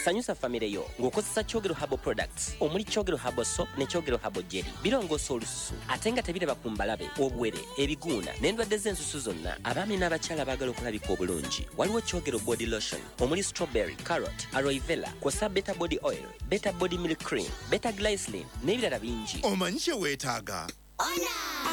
sanyusa famire yo ng'okozesa Kyogero Herbal Products omuli Kyogero Herbal Soap ne Kyogero Herbal Jelly. Birongoosa olususu ate nga tebiraba ku mbalabe, obuwere, ebiguuna n'endwadde z'ensusu zonna. Abaami n'abakyala baagala okulabika obulungi. Waliwo Kyogero Body Lotion omuli strawberry, carrot, aloe vera, kw'ossa Beta Body Oil, Beta Body Milk Cream, Beta Glycerin n'ebirala bingi. Omanyi kye weetaaga? Ona!